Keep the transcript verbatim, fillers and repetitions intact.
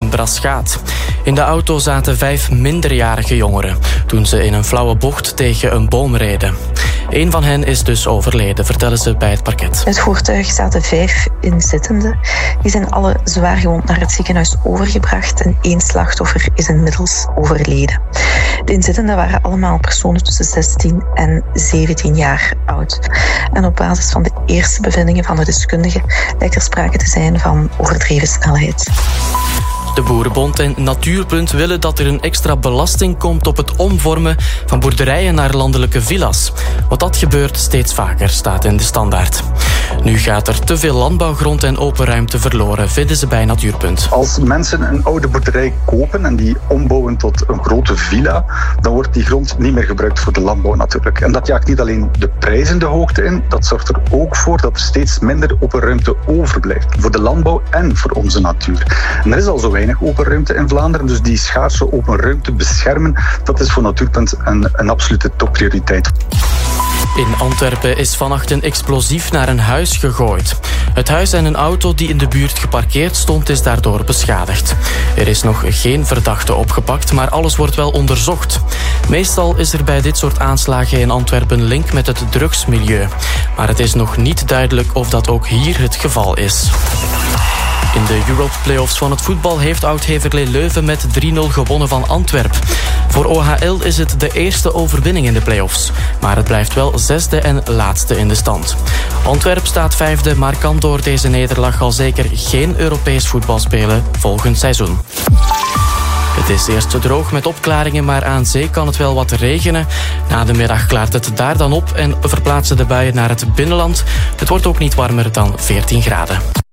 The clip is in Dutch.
Braschaat. In de auto zaten vijf minderjarige jongeren toen ze in een flauwe bocht tegen een boom reden. Eén van hen is dus overleden, vertellen ze bij het parket. In het voertuig zaten vijf inzittenden. Die zijn alle zwaar gewond naar het ziekenhuis overgebracht en één slachtoffer is inmiddels overleden. De inzittenden waren allemaal personen tussen zestien en zeventien jaar oud. En op basis van de eerste bevindingen van de deskundigen lijkt er sprake te zijn van overdreven snelheid. De Boerenbond en Natuurpunt willen dat er een extra belasting komt op het omvormen van boerderijen naar landelijke villa's. Want dat gebeurt steeds vaker, staat in de Standaard. Nu gaat er te veel landbouwgrond en open ruimte verloren, vinden ze bij Natuurpunt. Als mensen een oude boerderij kopen en die ombouwen tot een grote villa, dan wordt die grond niet meer gebruikt voor de landbouw natuurlijk. En dat jaagt niet alleen de prijzen de hoogte in, dat zorgt er ook voor dat er steeds minder open ruimte overblijft. Voor de landbouw en voor onze natuur. En er is al zo weinig open ruimte in Vlaanderen, dus die schaarse open ruimte beschermen, dat is voor Natuurpunt een, een absolute topprioriteit. In Antwerpen is vannacht een explosief naar een huis gegooid. Het huis en een auto die in de buurt geparkeerd stond is daardoor beschadigd. Er is nog geen verdachte opgepakt, maar alles wordt wel onderzocht. Meestal is er bij dit soort aanslagen in Antwerpen link met het drugsmilieu. Maar het is nog niet duidelijk of dat ook hier het geval is. In de Europe-playoffs van het voetbal heeft oud-Heverlee Leuven met drie nul gewonnen van Antwerpen. Voor O H L is het de eerste overwinning in de playoffs. Maar het blijft wel zesde en laatste in de stand. Antwerpen staat vijfde, maar kan door deze nederlaag al zeker geen Europees voetbal spelen volgend seizoen. Het is eerst droog met opklaringen, maar aan zee kan het wel wat regenen. Na de middag klaart het daar dan op en verplaatsen de buien naar het binnenland. Het wordt ook niet warmer dan veertien graden.